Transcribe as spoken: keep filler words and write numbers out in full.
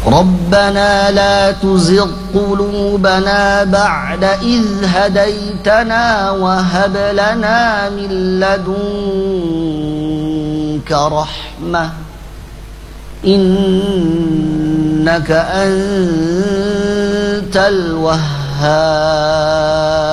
ربنا لا تزغ قلوبنا بعد إذ هديتنا وهب لنا من لدنك رحمة إنك أنت الوهاب.